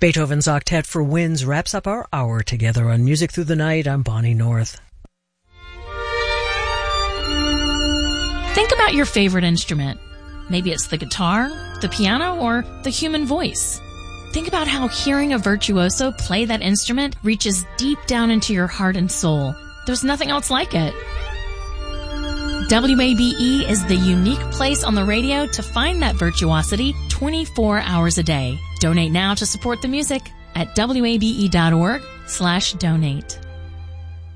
Beethoven's Octet for Winds wraps up our hour together on Music Through the Night. I'm Bonnie North. Think about your favorite instrument. Maybe it's the guitar, the piano, or the human voice. Think about how hearing a virtuoso play that instrument reaches deep down into your heart and soul. There's nothing else like it. WABE is the unique place on the radio to find that virtuosity 24 hours a day. Donate now to support the music at wabe.org/donate.